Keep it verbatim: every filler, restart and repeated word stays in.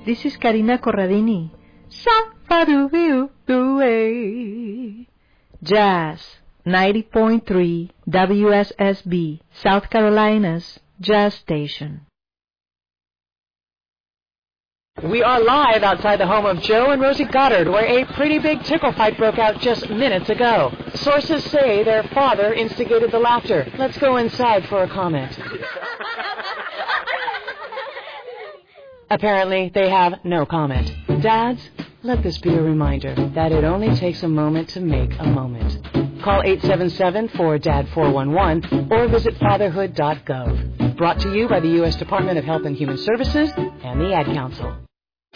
This is Karina Corradini. Sa-fa-do-do-do-ay. Jazz, ninety point three W S S B, South Carolina's Jazz Station. We are live outside the home of Joe and Rosie Goddard, where a pretty big tickle fight broke out just minutes ago. Sources say their father instigated the laughter. Let's go inside for a comment. Apparently, they have no comment. Dads, let this be a reminder that it only takes a moment to make a moment. Call eight seven seven, four D A D, four one one or visit fatherhood dot gov. Brought to you by the U S Department of Health and Human Services and the Ad Council.